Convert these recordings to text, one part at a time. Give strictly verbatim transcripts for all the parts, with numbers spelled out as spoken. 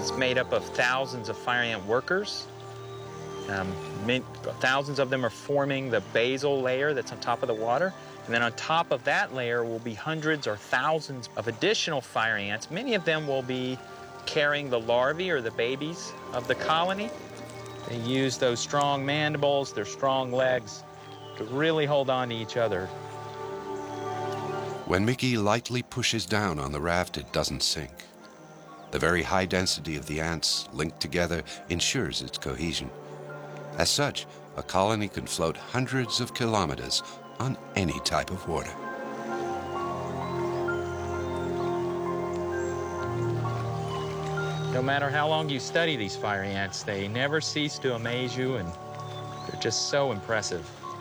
It's made up of thousands of fire ant workers. Um, thousands of them are forming the basal layer that's on top of the water. And then on top of that layer will be hundreds or thousands of additional fire ants. Many of them will be carrying the larvae or the babies of the colony. They use those strong mandibles, their strong legs, to really hold on to each other. When Mickey lightly pushes down on the raft, it doesn't sink. The very high density of the ants linked together ensures its cohesion. As such, a colony can float hundreds of kilometers on any type of water. No matter how long you study these fire ants, they never cease to amaze you, and they're just so impressive.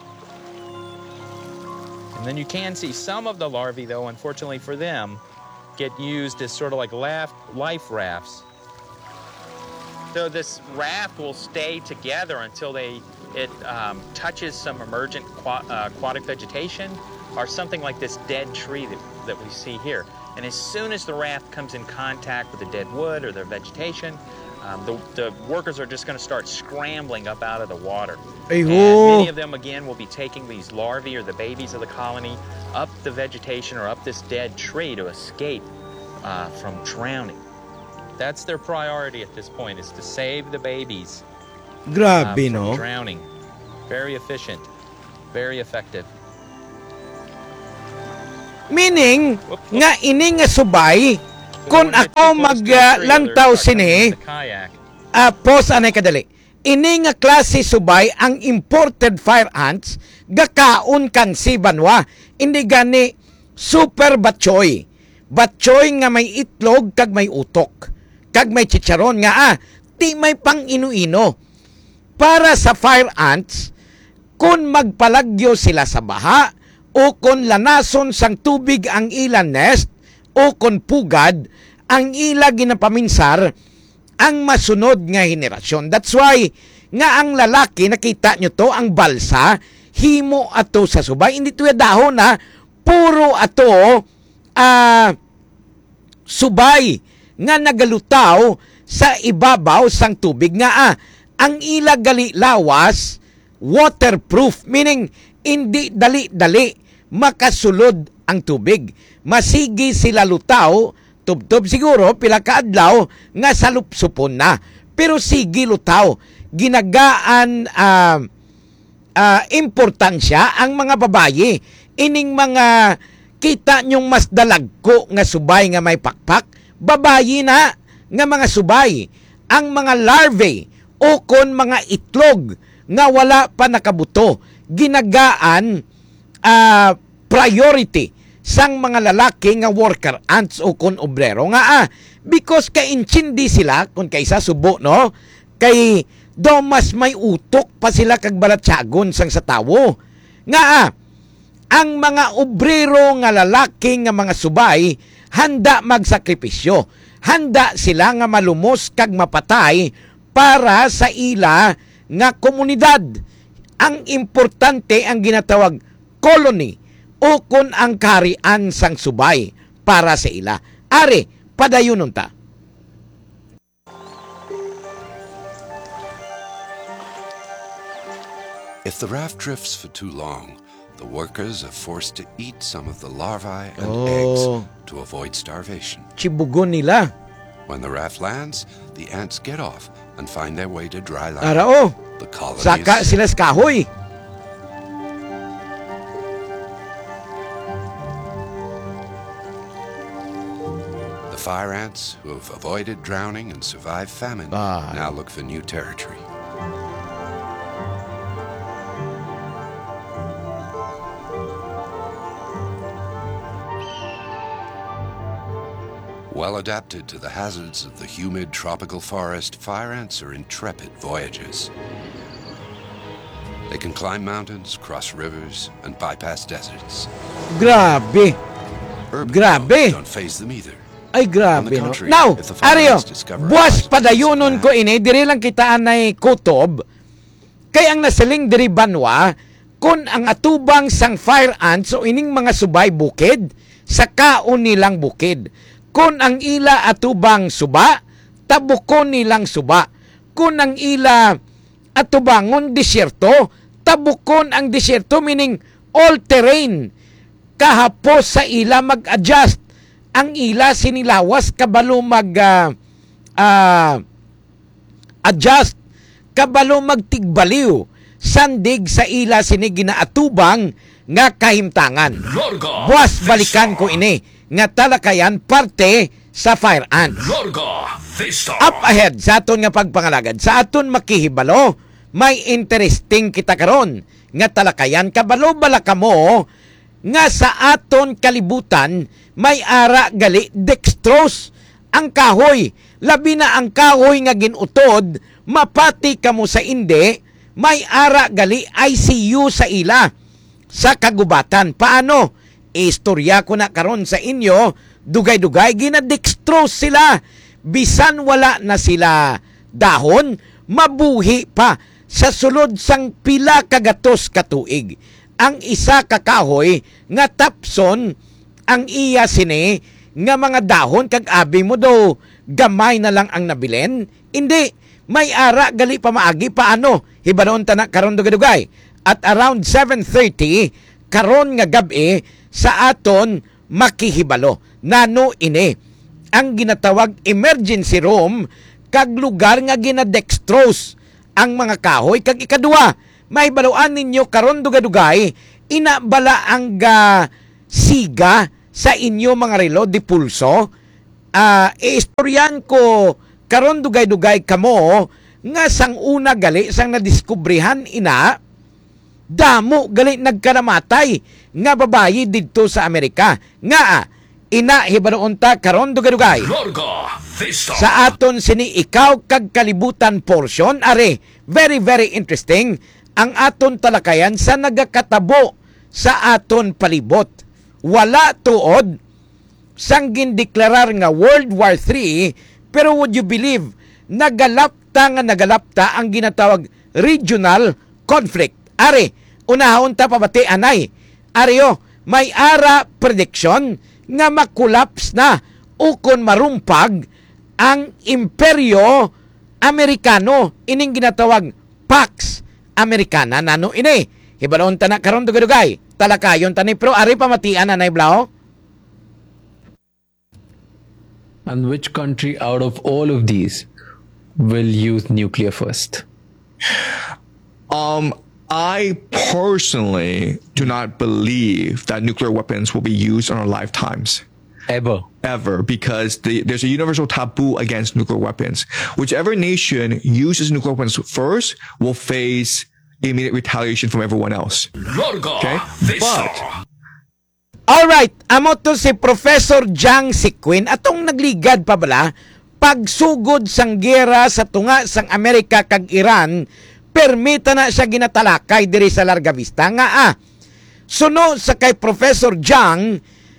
And then you can see some of the larvae, though, unfortunately for them, get used as sort of like life rafts. So this raft will stay together until they it um, touches some emergent aqua, uh, aquatic vegetation or something like this dead tree that, that we see here. And as soon as the raft comes in contact with the dead wood or the vegetation, um, the, the workers are just going to start scrambling up out of the water. And many of them, again, will be taking these larvae or the babies of the colony up the vegetation or up this dead tree to escape uh, from drowning. That's their priority at this point, is to save the babies Grabe, um, from no? drowning. Very efficient, very effective. Meaning, nga ini nga subay, kung ako maglantaw uh, sini, uh, pause anay kadali. Ini nga klase subay ang imported fire ants, gakaon kang sibanwa. Hindi gani super batchoy. Batchoy nga may itlog kag may utok. Kag may chicharon nga ah, ti may pang inu-ino. Para sa fire ants, kung magpalagyo sila sa baha, o kung lanason sang tubig ang ilang nest, o kung pugad, ang ila ginapaminsar, ang masunod nga henerasyon. That's why, nga ang lalaki, nakita nyo to, ang balsa, himo ato sa subay. Hindi to yung dahon na, puro ato, ah, uh, subay, nga nagalutaw sa ibabaw sang tubig nga ah. Ang ila gali lawas, waterproof, meaning, hindi dali-dali makasulod ang tubig. Masigi sila lutaw, tubtob siguro, pila kaadlaw, nga salupsupon na. Pero sige lutaw, ginagaan uh, uh, importansya ang mga babayi. Ining mga kita nyong mas dalagko nga subay nga may pakpak, babayi na nga mga subay. Ang mga larvae o kon mga itlog nga wala pa nakabuto, ginagaan uh, priority sang mga lalaki nga worker ants o kon obrero nga ah, because kay inchindi sila kung kaysa subo no, kay do mas may utok pa sila kag balatsagon sang sa tawo nga ah, ang mga obrero nga lalaki nga mga subay handa magsakripisyo, handa sila nga malumos kag mapatay para sa ila nga komunidad. Ang importante ang ginatawag colony o kun ang kaharian sang subay para sa ila. Are, padayunon ta. If the raft drifts for too long, the workers are forced to eat some of the larvae and oh. eggs to avoid starvation. Chibugon nila. When the raft lands, the ants get off and find their way to dry land. Arao. The colonies... Saka sila sa kahoy. The fire ants, who have avoided drowning and survived famine, ah. now look for new territory. Well adapted to the hazards of the humid tropical forest, fire ants are intrepid voyagers. They can climb mountains, cross rivers, and bypass deserts. Grabe. Urban Grabe. don't faze them either. Ay, grabe, no? Country, Now, Ario, discover buwas padayonon ko ini, diri lang kitaan ay kutob, kay ang nasaling diri banwa, kung ang atubang sang fire ants o ining mga subay bukid, sa kaon nilang bukid. Kung ang ila atubang suba, tabukon nilang suba. Kung ang ila atubangon disyerto, tabukon ang disyerto, meaning all terrain. Kahapos sa ila mag-adjust. Ang ila sinilawas kabalo mag uh, uh, adjust, kabalo magtigbaliw. Sandig sa ila sini ginaatubang nga kahimtangan. Buwas balikan ko ini nga talakayan parte sa fire ants. Up ahead sa aton nga pagpangalagad, sa aton makihibalo, may interesting kita karon nga talakayan kabalo bala kamo nga sa aton kalibutan may ara gali dextrose ang kahoy, labi na ang kahoy nga ginutod, mapati kamo sa indi, may ara gali I C U sa ila sa kagubatan. Paano? Istorya ko na karon sa inyo, dugay-dugay ginadextrose sila. Bisan wala na sila dahon, mabuhi pa sa sulod sang pila kagatos katuig. Ang isa kakahoy nga tapson ang iya sini nga mga dahon kag abi mo do gamay na lang ang nabilin. Hindi, may ara gali pa maagi. Paano? Hibanon ta na karon dugay-dugay. At around seven thirty karon nga gabi sa aton makihibalo. Nano ini ang ginatawag emergency room kag lugar nga ginadextrose ang mga kahoy. Kag ikaduwa, may baluan ninyo karon dugay-dugay, inabala ang uh, siga sa inyo mga relo di pulso. Uh, iistoryan ko karon dugay-dugay kamo nga sang una gali sang nadiskubrihan ina damo gali nagkanamatay nga babayi didto sa Amerika. Nga ina hibaroon ta karon dugay-dugay sa aton sini ikaw kag kalibutan portion. Are very very interesting ang aton talakayan sa nagakatabo sa aton palibot. Wala tuod sang gindeklarar nga World War Three, pero would you believe nagalapta nga nagalapta ang ginatawag regional conflict. Are unahon ta pabati anay areo may ara prediction nga makulaps na ukon marumpag ang Imperyo Amerikano, ining ginatawag Pax Americana. Nano ini hibalon ta na karon dugay-dugay talakayon tani, pero ari pamatian anay Blao. And which country out of all of these will use nuclear first? Um, I personally do not believe that nuclear weapons will be used in our lifetimes. Ever. Ever, because the, there's a universal taboo against nuclear weapons. Whichever nation uses nuclear weapons first will face immediate retaliation from everyone else. Okay? But alright, amo to si Professor Jiang Siquin atong nagligad pa bala pagsugod sang gera sa tunga sang Amerika kag Iran, permita na siya ginatalakay diri sa Larga Vista nga ah. Suno sa kay Professor Jiang,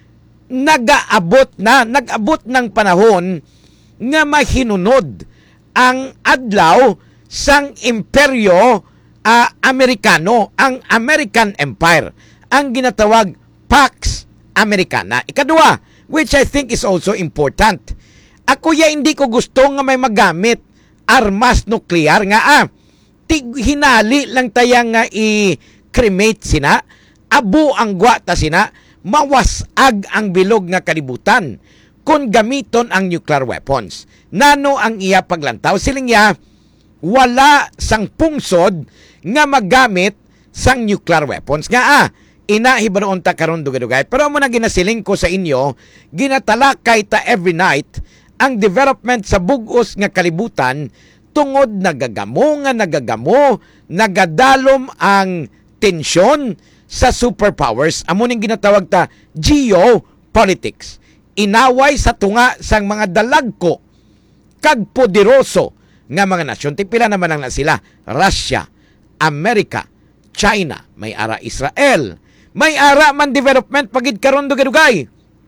nagaabot na, nagabot ng panahon nga mahinunod ang adlaw sang Imperyo uh, Amerikano, ang American Empire, ang ginatawag Pax Americana. Ikadua, which I think is also important. Ako ya hindi ko gusto nga may magamit armas nuklear nga ah. Tig hinali lang tayang nga i-cremate sina, abo ang gwata sina, mawasag ang bilog nga kalibutan kung gamiton ang nuclear weapons. Nano ang iya paglantaw? Siling ya, wala sang pungsod nga magamit sang nuclear weapons. Nga ah, inahibaroon ta karon dugay-dugay. Pero mo na ginasiling ko sa inyo, ginatalakay ta every night ang development sa bugos nga kalibutan tungod nagagamo nga nagagamo, nagadalom ang tensyon sa superpowers. Amo ning ginatawag ta geopolitics. Inaway sa tunga sang mga dalagko kag poderoso nga mga nasyon. Tipila naman ang na sila. Russia, America, China, may ara Israel, may ara man development pagid karon dugay-dugay.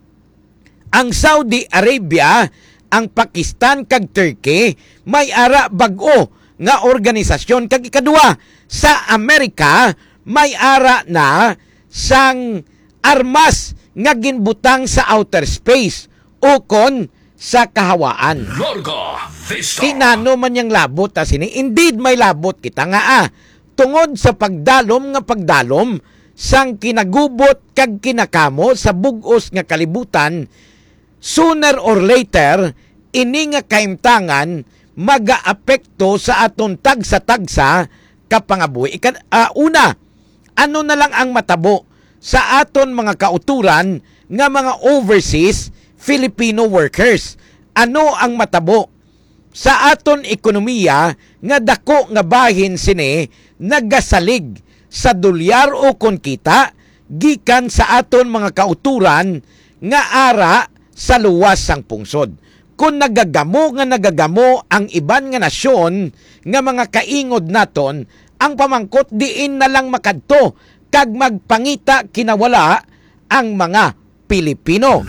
Ang Saudi Arabia, ang Pakistan kag Turkey, may ara bag-o nga organisasyon. Kag ikadua, sa Amerika may ara na sang armas nga ginbutang sa outer space ukon sa kahawaan. Tinano man yang labot ta sini. Indeed may labot kita nga ah. Tungod sa pagdalom nga pagdalom sang kinagubot kag kinakamo sa bugos nga kalibutan, sooner or later ini nga kaimtangan magaapekto sa aton tagsa-tagsa kapangabuhi. Ikan, uh, una, ano na lang ang matabo sa aton mga kauturan nga mga overseas Filipino workers? Ano ang matabo sa aton ekonomiya nga dako nga bahin sini nagasalig sa dolyar o kon kita gikan sa aton mga kauturan nga ara sa luwas sang pungsod. Kung nagagamo nga nagagamo ang iban nga nasyon nga mga kaingod naton, ang pamangkot diin na lang makadto kag magpangita kinawala ang mga Pilipino.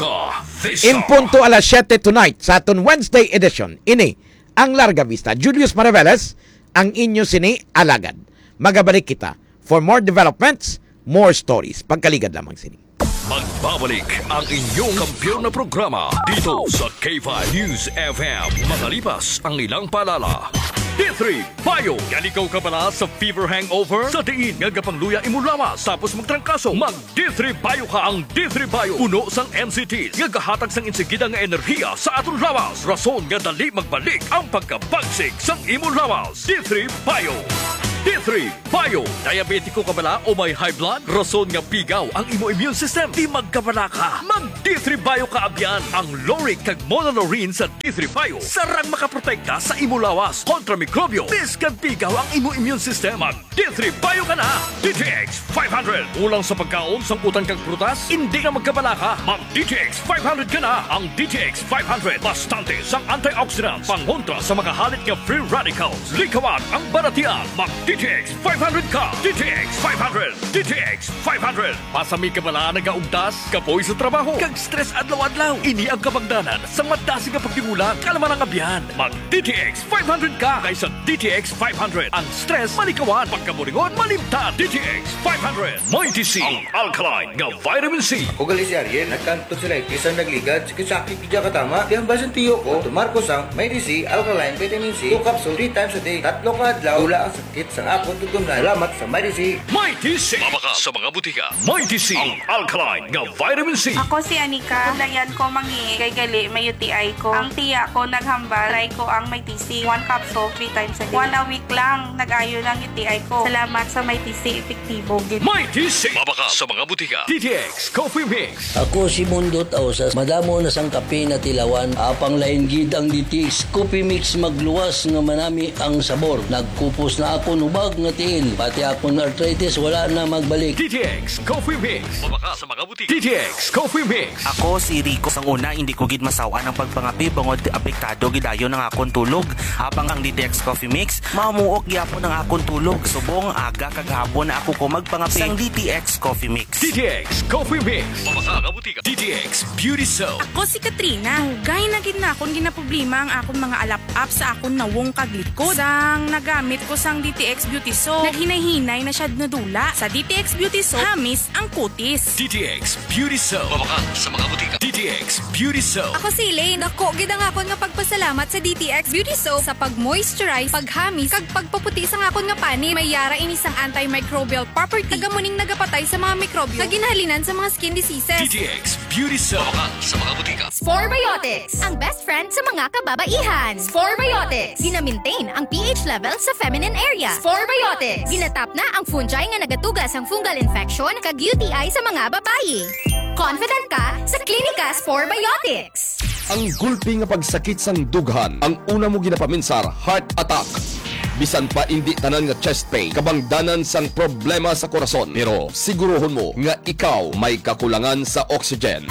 In punto alas siyete tonight sa aton Wednesday edition, ini ang Larga Vista. Julius Maraveles, ang inyo sini alagad. Magabalik kita for more developments, more stories. Pagkaligad lamang sini. Magbabalik ang inyong kampiyon na programa dito sa K five News F M. Makalipas ang ilang paalala. D three Bio. Galikaw ka pala sa fever hangover? Sa diin nga gapangluya imo lawas tapos magtrangkaso. Mag D three Bio ka. Ang D three Bio puno sang N C Ts nga gahatag sang insigida nga enerhiya sa aton lawas. Rason nga dali magbalik ang pagkabagsik sang imo lawas. D three Bio. D three Bio. Diabetiko ka bala o may high blood? Rason nga pigaw ang imo immune system. Di magkabala ka. Mag D three Bio ka abyan. Ang Loric kag Monolorine sa D three Bio sarang makaprotekta sa imo lawas kontra mikrobyo. Biskan pigaw ang imo immune system. Mag D three Bio ka na. D T X five hundred. Ulang sa pagkaon sang utang kag prutas? Hindi ka magkabala ka. Mag D T X five hundred ka na. Ang D T X five hundred bastante sang antioxidants pangontra sa makahalit nga free radicals. Likawan ang baratian. Mag D T X five hundred ka. D T X five hundred. D T X five hundred. Pasami ka bala nagaugdas, kapoy sa trabaho, kag stress adlaw-adlaw. Ini ang kabagdanan sa madasi nga pagtingulang kalaman ang abyan. Mag D T X five hundred ka kaysa D T X five hundred. Ang stress malikawan, pagkaburingon malimtan. D T X five hundred. May T C, ang alkaline nga vitamin C. Ako gali si Ariel, nagkanto sila isang nagligad, sakit-sakit kaya katama. Di ang basan tiyo ko, tumarko sang May T C, alkaline vitamin C, two capsule three times a day, tatlo ka adlaw, tula ang sakit sang akot tutumlan. Salamat sa May T C. May T C. Mabaka sa mga butika. May T C, ang alkaline nga vitamin C. Ako si Anika. Dayan ko mangi kay gali may U T I ko. Ang tiya ko naghambal, try ko ang May T C. One capsule, three times a day. One a week lang, nag-ayo lang U T I ko. Salamat sa May T C, epektibo. May T C. Mabaka sa mga butika. D T X Coffee Mix. Ako si Mundot Ausas. Madamo na sang kape na tilawan. Apang lain gid ang D T X Coffee Mix magluwas nga manami ang sabor. Nagkupos na ako nubag nga tiil. Pati akong arthritis wala na magbalik. D T X Coffee Mix. Mabaka sa mga butika. D T X Coffee Mix. Ako si Rico. Sang una, hindi ko gid masawa ng pagpangapi bangod apektado gidayo ng akong tulog. Habang ang D T X Coffee Mix, mamuok gyapon ang akong tulog. Subong aga kaghapon na ako ko magpangapi sang D T X Coffee Mix. D T X Coffee Mix. Mabaka nga butika. D T X Beauty Soap. Ako si Katrina. Hugay na gid na akong ginaproblema ang akong mga alap-up sa akong nawong kaglikod. Sang nagamit ko sang D T X Beauty Soap, naghinay-hinay na siya nadula. Sa D T X Beauty Soap, hamis ang kutis. D T X Beauty Soap. Mabaka sa mga butika. D T X Beauty Soap. Ako si Elaine. Ako, gid ang akon nga pagpasalamat sa D T X Beauty Soap sa pag-moisturize, paghamis, kag pagpaputi sa akon nga pani. May yara ini sang antimicrobial property. Tagamuning nagapatay sa mga mikrobyo na ginhalinan sa mga skin diseases. D T X Beauty Soap. Mabaka sa mga butika. Sporebiotics, ang best friend sa mga kababaihan. Sporebiotics, gina-maintain ang pH level sa feminine area. Sporebiotics, ginatap na ang fungi nga nagatugas ang fungal infection kag U T I sa mga babayi. Confident ka sa Klinika Sporebiotics. Ang gulpi nga pagsakit sang dughan, ang una mo ginapaminsar, heart attack. Bisan pa hindi tanan nga chest pain, kabangdanan sang problema sa korason. Pero siguruhon mo nga ikaw may kakulangan sa oxygen.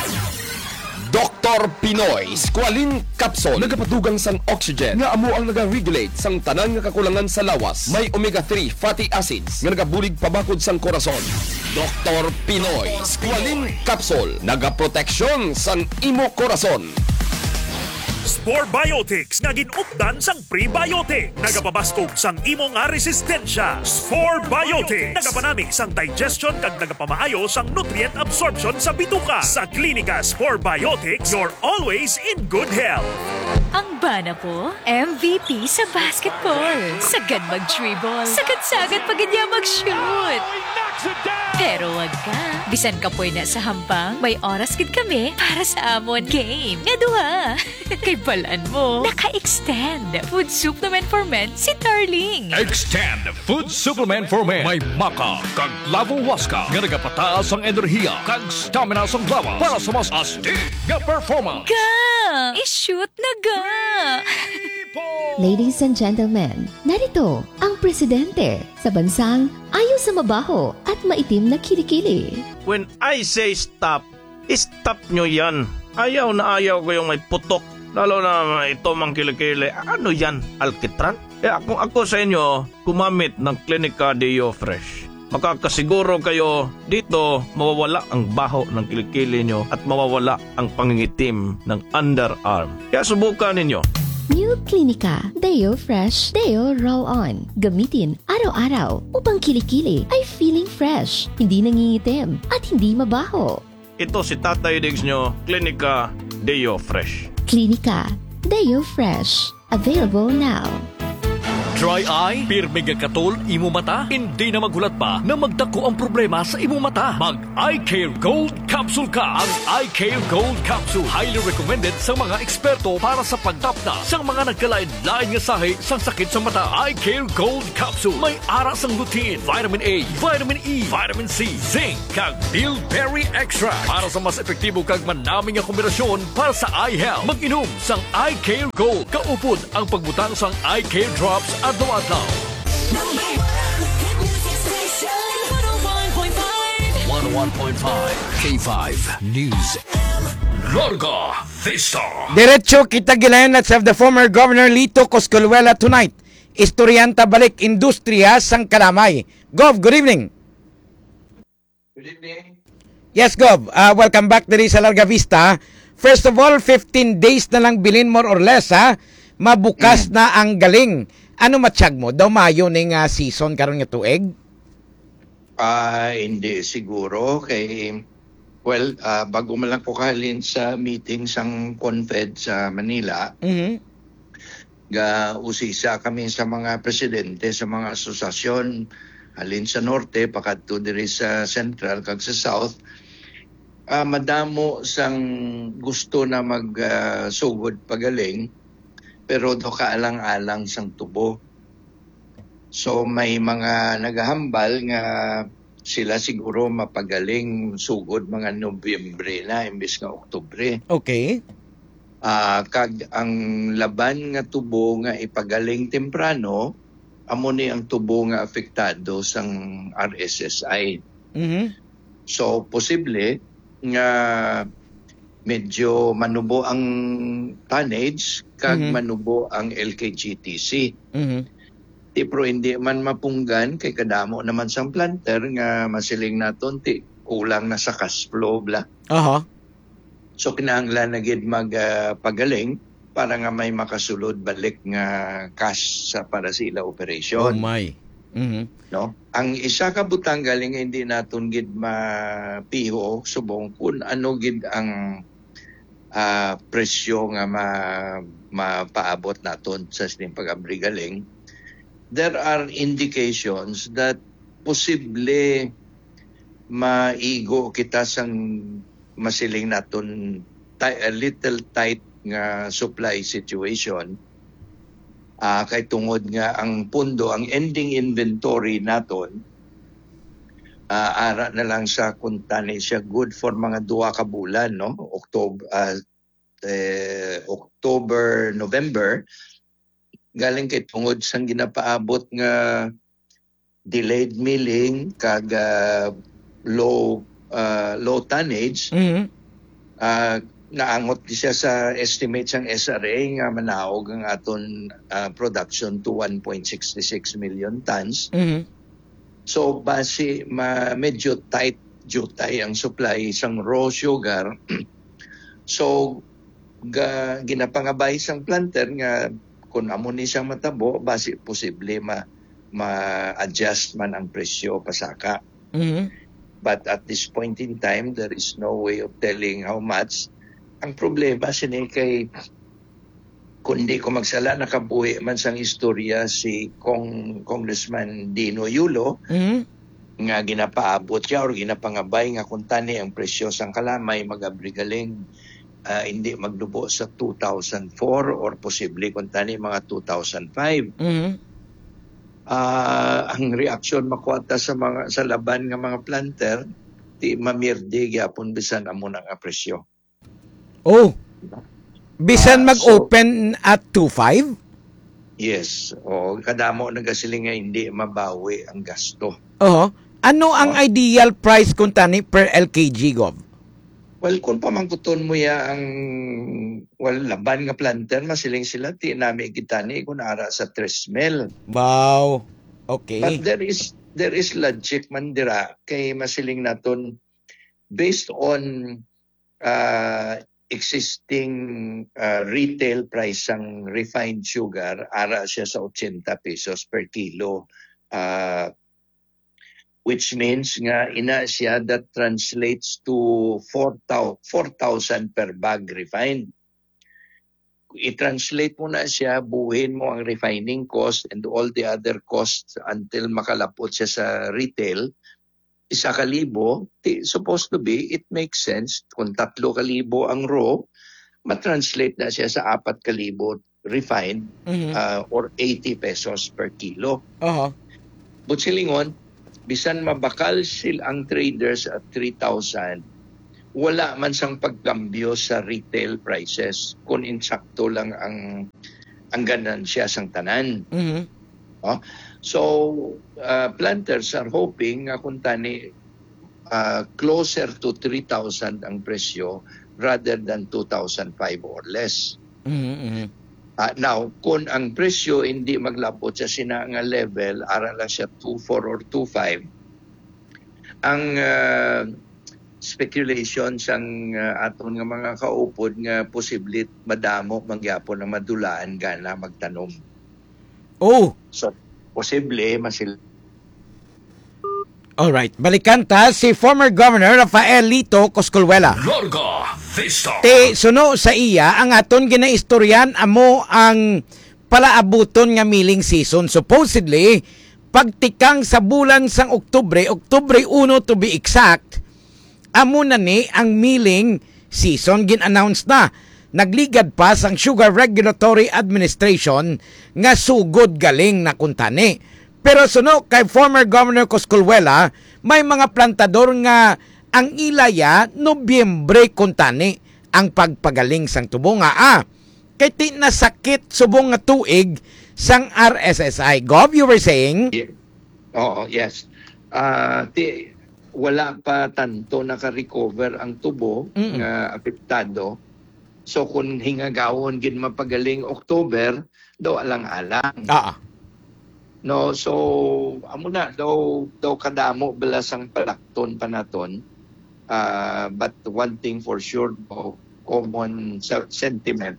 Doctor Pinoy Squalene Capsule nagapadugang sang oxygen nga amo ang naga-regulate sang tanan nga kakulangan sa lawas. May omega three fatty acids nga nagabulig pabakod sang korason. Doctor Pinoy Squalene Capsule nagaproteksyon sang imo korason. Spore Biotics nga ginupdan sang prebiotic. Nagapabaskog sang imo nga resistensya. Spore Biotics. Nagapanami sang digestion kag nagapamaayo sang nutrient absorption sa bituka. Sa Klinika Spore Biotics, you're always in good health. Ang bana ko, M V P sa basketball. Sagad mag-dribble. Sagad-sagad pag niya mag-shoot. Pero wag ka. Bisan ka po na sa hambang, may oras gid kami para sa amon game. Nga duha. Kay balaan mo, naka-extend. Food supplement for men si Darling. Extend Food Supplement for Men. May maka kag lavo waska nga nagapataas ang enerhiya kag stamina sang lawas para sa mas astig nga performance. Ga! I-shoot na ga! Ladies and gentlemen, narito ang presidente sa bansang ayaw sa mabaho at maitim na kilikili. When I say stop, stop nyo yan. Ayaw na ayaw ko yung may putok. Lalo na ito mang kilikili. Ano yan? Alkitran? Eh, kung ako sa inyo, kumamit ng Klinika Deo Fresh. Makakasiguro kayo dito mawawala ang baho ng kilikili nyo at mawawala ang pangingitim ng underarm. Kaya subukan ninyo. New Klinika Deo Fresh Deo Roll-On. Gamitin araw-araw upang kilikili ay feeling fresh, hindi nangingitim at hindi mabaho. Ito si Tatay Diggs nyo, Klinika Deo Fresh. Klinika Deo Fresh. Available now. Dry eye, pirmi nga katol, imo mata, hindi na magulat pa na magdako ang problema sa imo mata. Mag Eye Care Gold Capsule ka. Ang Eye Care Gold Capsule, highly recommended sa mga eksperto para sa pagtapna sa mga nagkalain-lain nga sahi sa sakit sa mata. Eye Care Gold Capsule, may ara sang lutein, vitamin A, vitamin E, vitamin C, zinc, kag bilberry extract para sa mas epektibo kag manaming nga kombinasyon para sa eye health. Mag-inom sang Eye Care Gold. Kaupod ang pagbutang sang Eye Care Drops adlaw-adlaw. one oh one point five K five News. Larga Vista. Diretso kita gilayan let's have the former Governor Lito Coscolluela tonight. Istoryanta balik industriya sang kalamay. Gov, good evening. Good evening. Yes, Gov. Uh, welcome back diri sa Larga Vista. First of all, fifteen days na lang bilin more or less ha. Mabukas mm. na ang galing. Ano matsyag mo? Daw mayo ning uh, season karon nga tuig? Ah, uh, hindi siguro kay well, uh, bago man lang ko kahalin sa meeting sang Confed sa Manila. Mhm. Ga usisa kami sa mga presidente sa mga asosasyon halin sa norte pakadto diri sa central kag sa south. Uh, madamo sang gusto na magsugod uh, pagaling pero do kaalang-alang sang tubo. So may mga naghahambal nga sila siguro mapagaling sugod mga Nobyembre na imbes nga Oktubre. Okay. Uh, kag ang laban nga tubo nga ipagaling temprano, amo ni ang tubo nga apektado sang R S S I. Mhm. So posible nga medyo manubo ang tonnage kag mm-hmm. manubo ang L K G T C. Mhm. Ti pero hindi man mapunggan kay kadamo naman sang planter nga masiling naton ti kulang na sa cash flow bla. Aha. So kinahanglan na gid magpagaling uh, para nga may makasulod balik nga cash sa para sila operation. Oh my. Mhm. No? Ang isa ka butang galing hindi naton gid mapiho subong kun ano gid ang uh, presyo nga ma mapaabot naton sa sining pag-abri galing. There are indications that posible maigo kita sang masiling naton t- a little tight nga supply situation. Uh, kay tungod nga ang pundo, ang ending inventory naton uh, ara na lang sa kuntani siya good for mga duha ka bulan, no? October, uh, eh, October, November. Galing kay tungod sang ginapaabot nga delayed milling kag uh, low uh, low tonnage. Mhm. Uh, naangot siya sa estimate sang S R A nga manaog ang aton uh, production to one point six six million tons. Mhm. So base ma medyo tight jutay ang supply sang raw sugar. So ga, ginapangabay sang planter nga kung amo ni siyang matabo, basi posible ma, ma-adjust man ang presyo pasaka. Mhm. But at this point in time, there is no way of telling how much. Ang problema sini kay kundi ko magsala nakabuhi man sang istorya si Kong Congressman Dino Yulo Mhm. nga ginapaabot siya or ginapangabay nga kung tani ang presyo sang kalamay magabrigaling uh, hindi magdubo sa two thousand four or posible kung tani mga two thousand five. Mhm. Uh, ang reaksyon makuha sa mga sa laban nga mga planter ti mamirdi gyapon bisan amo nga presyo. Oh. Bisan Ah, so- mag-open at two five? Yes, o kadamo nagasiling nga hindi mabawi ang gasto. Oo. Ano ang ideal price kung tani per L K G, Gov? Well, kung pamangkuton mo ya ang well, laban nga planter, masiling sila, ti nami kita ni kung ara sa tres mil. Wow. Okay. But there is there is logic man dira kay masiling naton based on uh, existing uh, retail price ng refined sugar, ara siya sa eighty pesos per kilo. Uh, which means nga ina siya that translates to four thousand per bag refined. I-translate mo na siya, buuin mo ang refining cost and all the other costs until makalapot siya sa retail, isa kalibo, t- supposed to be, it makes sense, kung tatlo kalibo ang raw, matranslate na siya sa apat kalibo refined Mhm. uh, or eighty pesos per kilo. Oo. But silingon, bisan mabakal sila ang traders at three thousand, wala man sang pagkambyo sa retail prices kung insakto lang ang ang ganansya sang tanan. Mhm. Oh? So, uh, planters are hoping nga kung tani uh, closer to three thousand ang presyo rather than two thousand five or less. Mhm. Uh, now, kung ang presyo hindi maglapot sa sina nga level, ara lang siya two four or two five, ang uh, speculation sang uh, aton nga mga kaupod nga posible madamo mangyapon na madulaan gana magtanom. Oh. So, posible masil Alright. Balikan ta si former Governor Rafael Lito Coscolwela. Larga Vista. Te suno sa iya ang aton ginaistoryan amo ang palaabuton nga milling season. Supposedly, pagtikang sa bulan sang Oktubre, Oktubre one to be exact, amo na ni ang milling season gin-announce na. Nagligad pa sang Sugar Regulatory Administration nga sugod galing na kuntani. Pero suno kay former Governor Coscolwela, may mga plantador nga ang ilaya Nobyembre kuntani ang pagpagaling sang tubo nga ah. Kay ti nasakit subong nga tuig sang R S S I. Gov, you were saying? Yeah. Oo, yes. Uh, ti, wala pa tanto naka-recover ang tubo Mm-mm. nga apektado. So kung hingagawon gid mapagaling October, daw alang-alang. Ah. No, so amo na daw daw kadamo belas ang palakton pa naton. Uh, but one thing for sure, no, common se- sentiment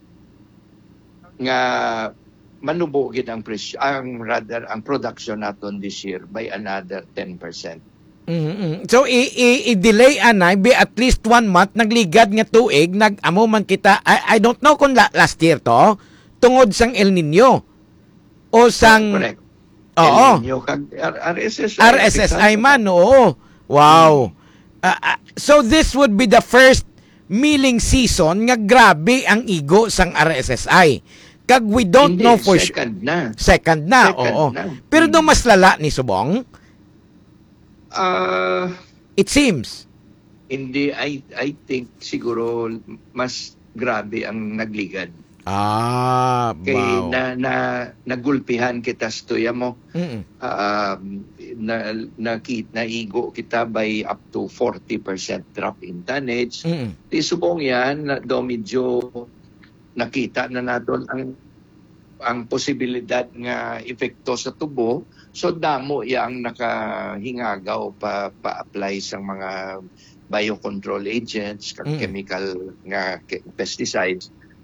nga manubo gid ang presyo, ang rather ang production naton this year by another ten percent. Mm-hmm. So i- i- i-delay anay be at least one month nagligad nga tuig nag-amo man kita I, I don't know kung la- last year to tungod sang El Nino o sang Correct. Oo. El Nino kag R S S I. R S S I man, oo. Wow. Uh, uh, so this would be the first milling season nga grabe ang igo sang R S S I. Kag we don't Hindi, know for sure. second na. Second na, Second oo. na. Pero do mas lala ni Subong? Uh, It seems. hindi, I I think siguro mas grabe ang nagligad. Ah, Kay wow. na, na nagulpihan kita stoya mo. Mm-mm. Um, na nakit naigo kita by up to forty percent drop in tonnage. Mm-mm. Di subong yan na do medyo nakita na naton ang ang posibilidad nga epekto sa tubo. So damo yang nakahingagaw pa pa-apply sa mga biocontrol agents, kag Mm. chemical nga ke- pesticides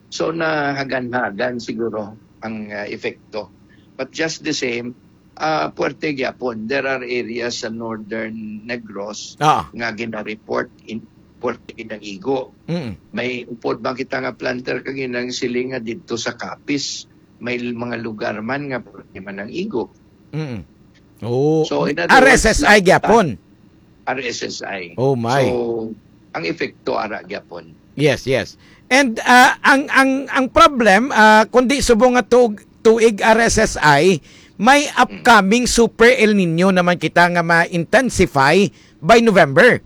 So nahagan-hagan siguro ang uh, epekto. But just the same, uh, Puerte gyapon, there are areas sa northern Negros ah. nga gina-report in Puerte Ginang-Igo. Mm. May upod ba kita nga planter kaginang siling nga dito sa Capiz. May mga lugar man nga Puerte Manang-Igo. Mm. Oh, so, R S S I gyapon. R S S I. Oh my. So, ang epekto ara gyapon. Yes, yes. And uh, ang ang ang problem uh, kundi subong nga tuig, tuig R S S I, may upcoming mm. super El Nino naman kita nga ma-intensify by November.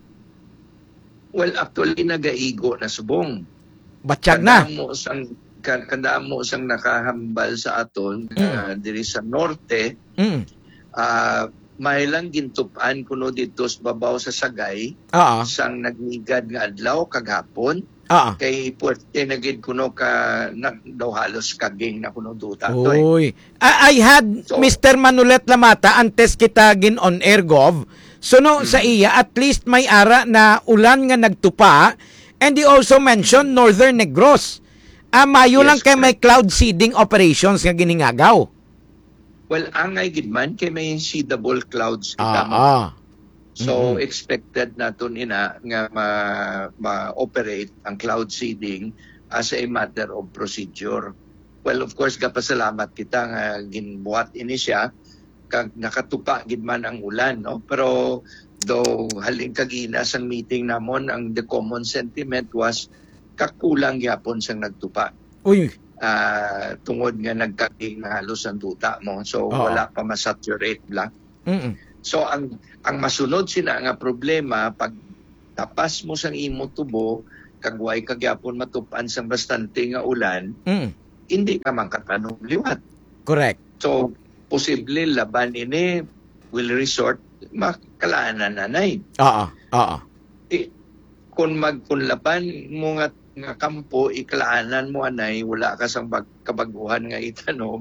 Well, actually nagaigo na subong. Batsyag na. Mo sang kada mo sang nakahambal sa aton mm. uh, diri sa norte. Mm. Uh, may lang gintupan kuno dito sa babaw sa Sagay. Uh-huh. Sang nagmigad nga adlaw kaghapon. Uh-huh. Kay Puerte na gid kuno ka na, daw halos kaging na kuno duta to. Uy. I, I had so, Mister Manulet Lamata antes kita gin on air gov. So no, hmm. sa iya at least may ara na ulan nga nagtupa, and he also mentioned Northern Negros. Ah, mayo yes, lang kay may cloud seeding operations nga giningagaw. Well, angay gid man kay may seedable clouds kita ah, mo. Ah. So mm-hmm. expected naton ina nga ma, ma-operate ang cloud seeding as a matter of procedure. Well, of course, kapasalamat kita nga ginbuhat ini siya kag nakatupa gid man ang ulan, no? Pero though haling kagina sang meeting namon, ang the common sentiment was kakulang gyapon sang nagtupa. Uy. Uh, tungod nga nagkaging halos ang duta mo. So oh. wala pa masaturate lang. Mm-mm. So ang ang masunod sina nga problema pag tapas mo sang imo tubo kagway kagyapon matupan sang bastante nga ulan, mm. hindi ka man katanong liwat. Correct. So posible laban ini will resort makalaanan nanay. Oo, oo. Eh, kung mag kung laban mo nga nga kampo iklaanan mo anay wala ka sang bag, kabaguhan nga itanom,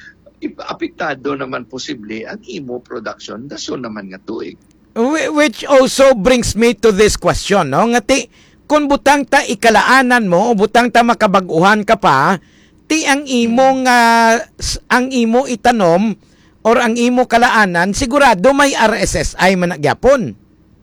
apektado naman posible ang imo production daso naman nga tuig. Which also brings me to this question, no? Nga ti, kung butang ta ikalaanan mo, butang ta makabaguhan ka pa, ti ang imo nga, ang imo itanom, or ang imo kalaanan, sigurado may R S S I man nagyapon.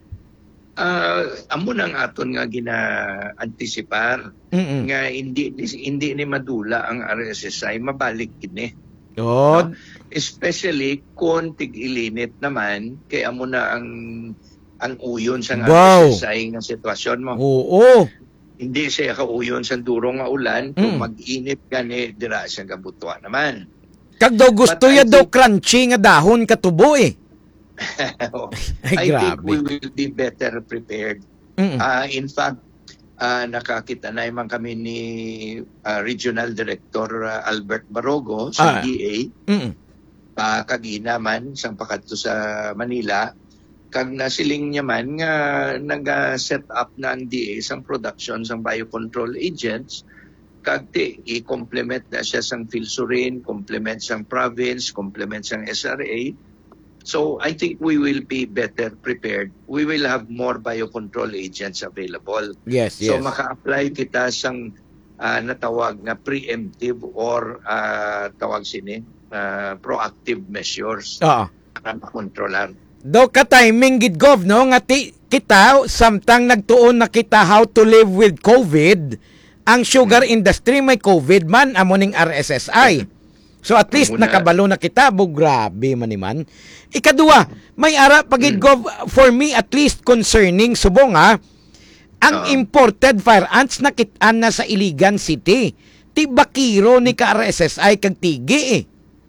Uh, amo nang aton nga gina-antisipar Mm-mm. nga hindi hindi ni madula ang R S S I, mabalik kini. Oh. No? Especially kung tig-ilinit naman kay amo na ang ang uyon sa wow. R S S I nga sitwasyon mo. Oo. Hindi siya kauyon sa durong nga ulan, kung mm. mag-init gani dira siya gabutwa naman. Kag daw gusto ya daw crunchy nga dahon katubo eh. Ay, I grabe. think we will be better prepared. Uh, in fact, uh, nakakita na naman kami ni uh, Regional Director uh, Albert Barogo sa ah. D A. Mm-mm. Uh, kagina man sang pakadto sa Manila. Kag nasiling niya man nga nag-set up na ang D A sang production sang biocontrol agents. Kag ti i-complement na siya sang Filsurin, complement sang province, complement sang S R A. So I think we will be better prepared. We will have more biocontrol agents available. Yes, so yes. maka-apply kita sang uh, natawag na preemptive or uh, tawag sini uh, proactive measures Oo. para makontrolar. Do ka timing gid gov no nga ti, kita samtang nagtuon na kita how to live with COVID, ang sugar hmm. industry may COVID man amo ning R S S I. So at least Muna. nakabalo na kita, bo grabe man man. Ikaduwa, may ara pagid mm. gov for me at least concerning subong ha. Ang uh, imported fire ants nakitaan na sa Iligan City. Ti bakiro ni ka R S S I kag tigi eh.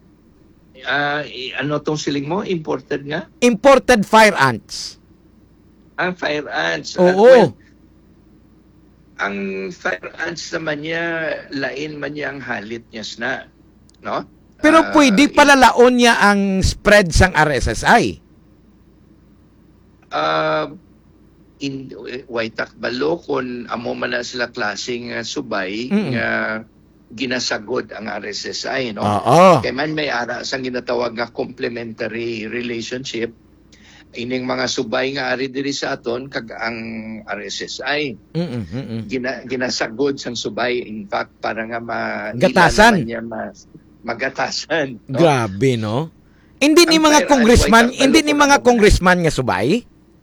Uh, ano tong siling mo? Imported nga? Imported fire ants. Ang fire ants. Oo. Uh, well, ang fire ants naman niya, lain man niya ang halit niya na. No? Pero uh, pwede palalaon niya ang spread sang R S S I. Uh, in Waitak Balo, kung amo man na sila klaseng uh, subay, mm-hmm. nga ginasagod ang R S S I, no? Oo. Kaya man may ara sang ginatawag nga complementary relationship. ining mga subay nga ari diri sa aton kag ang R S S I Mm-mm, mm-mm. gina, ginasagod sang subay, in fact para nga ma Gatasan. ila naman niya mas, magatasan, no? Grabe, no? Hindi ni Ang mga pera- congressman, ay, hindi ni mga congressman nga subay.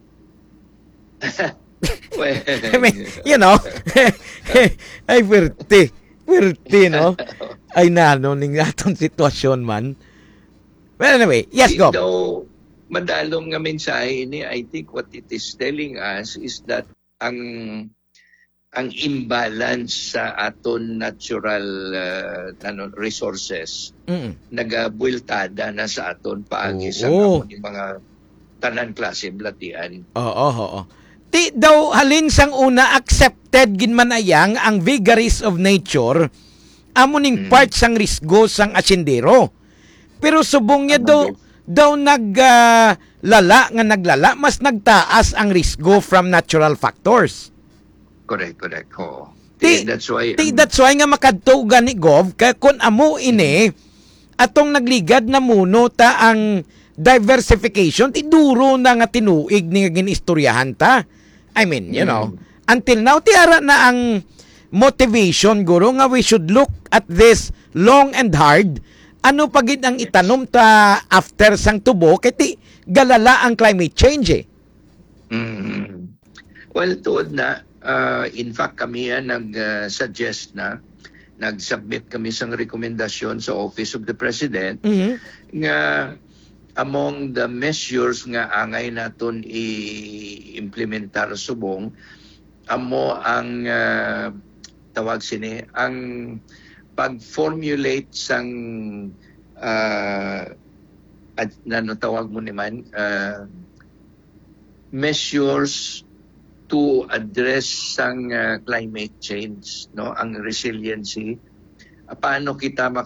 Well, I mean, you know, ay pwerte. Pwerte, no? Ay nano, ning atong sitwasyon man. Well, anyway, yes, go. Though madalong nga mensahe ini, I think what it is telling us is that ang ang imbalance sa aton natural uh, ano, resources Mm. nagabueltada na sa aton paagi sa Oo. mga, mga tanan klase blatian. Oo, oo. Ti daw halin sang una accepted ginmanayang ang vagaries of nature amo ning part sang risgo sang asyendero. Pero subong niya daw daw naglala nga naglala mas nagtaas ang risgo from natural factors. Correct, correct. Oo. Ti, that's why ti, that's why nga makadtugan ni Gov kay kun amo ini atong nagligad na muno ta ang diversification ti duro na nga tinuig ni nga ginistoryahan ta. I mean, you know, until now ti ara na ang motivation guro nga we should look at this long and hard. Ano pagid ang itanom ta after sang tubo kay ti galala ang climate change eh. Mm. Well, tuod na, uh, in fact kami yan nag-suggest na, nag-submit kami sang rekomendasyon sa Office of the President Mhm. nga among the measures nga angay naton i-implementar subong, amo ang uh, tawag sini, ang pag-formulate sang uh, at ano tawag mo naman, uh, measures to address sang uh, climate change, no, ang resiliency. Uh, paano kita